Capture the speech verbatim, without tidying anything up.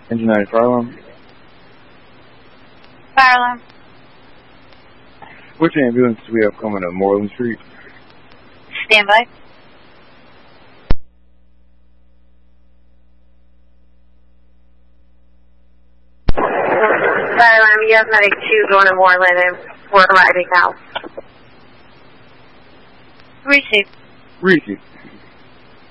Engine ninety fire alarm. Fire alarm. Which ambulance do we have coming to Moreland Street? Stand by. Fire alarm, U S Medic two going to Moreland and we're arriving now. Receive. Receive.